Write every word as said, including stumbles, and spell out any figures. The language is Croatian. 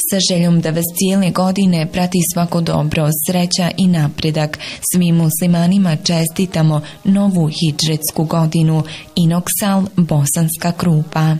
Sa željom da vas cijele godine prati svako dobro, sreća i napredak, svim muslimanima čestitamo novu hidžretsku godinu. Inoksal, Bosanska Krupa.